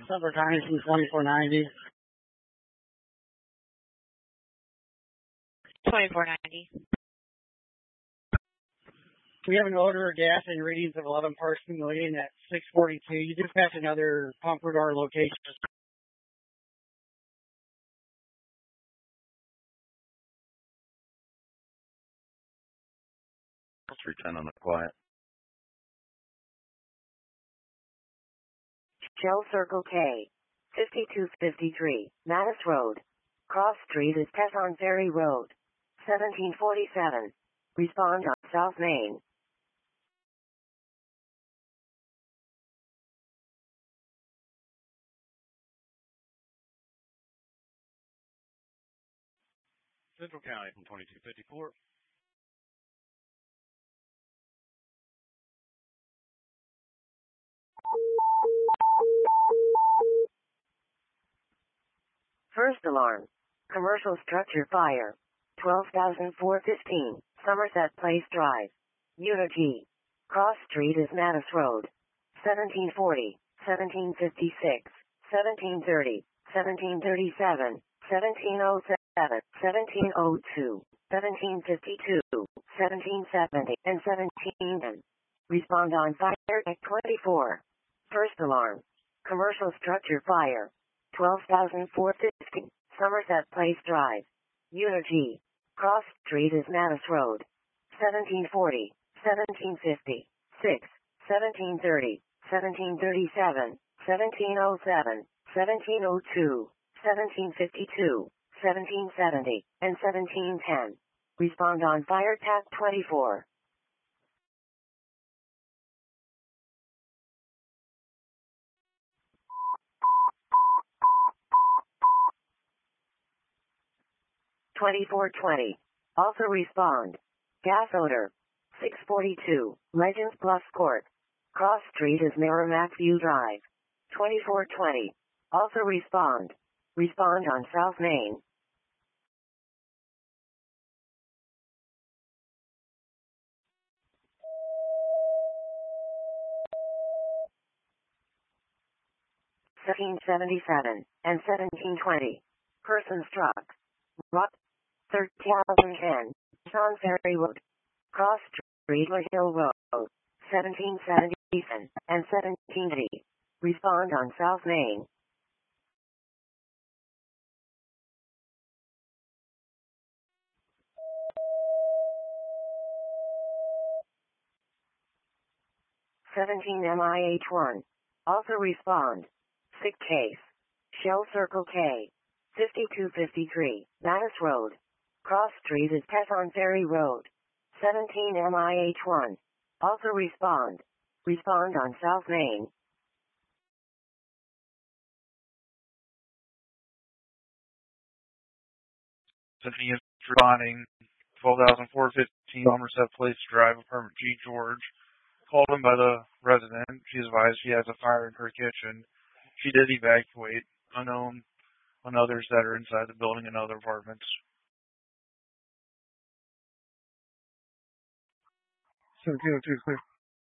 Summer Times from 2490. 2490. We have an odor of gas and readings of 11 parts per million at 642. You just passed another pump radar location. Let's 310 on the quiet. Shell Circle K. 5253, Mattis Road. Cross Street is Tesson Ferry Road. 1747. Respond on South Main. Central County from 2254. First alarm. Commercial structure fire. 12,415, Somerset Place Drive. Unit G. Cross Street is Mattis Road. 1740, 1756, 1730, 1737, 1707, 1702, 1752, 1770, and 1710. Respond on fire at 24. First alarm. Commercial structure fire. 12,415, Somerset Place Drive. Unit G. Cross Street is Mattis Road. 1740, 1750, 1730, 1737, 1707, 1702, 1752, 1770, and 1710. Respond on fire TAC 24. (2420). Also respond. Gas odor. 642, Legends Plus Court. Cross Street is Merrimack View Drive. 2420. Also respond. Respond on South Main. (1777) and 1720. Person struck. Rock. 13,010. Tesson Ferry Road. Cross Street Hill Road. 1770 and 1780. Respond on South Main. (17MIH1). Also respond. Sick case. Shell Circle K. 5253, Mattis Road. Cross Street is Tesson Ferry Road. 17MIH1. Also respond. Respond on South Main. Tiffany is responding. 12,415 Somerset Place Drive, apartment G. George. Called in by the resident. She's advised she has a fire in her kitchen. She did evacuate. Unknown on others that are inside the building and other apartments. 1702 clear.